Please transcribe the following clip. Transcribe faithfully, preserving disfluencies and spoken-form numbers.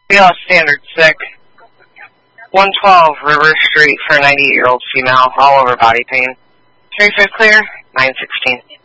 B L S Standard Sick. one twelve River Street for a ninety-eight-year-old female, all over body pain. three fifth clear, nine sixteen.